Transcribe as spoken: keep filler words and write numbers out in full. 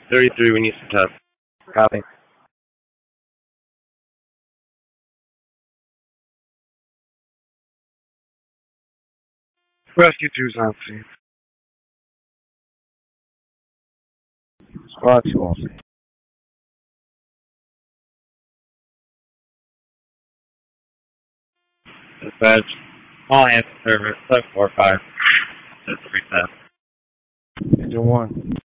thirty-three, we need some time. Copy. Rescue two's on scene. Squad two on scene. Dispatch, all hands service, seven four five, six three seven. Engine one.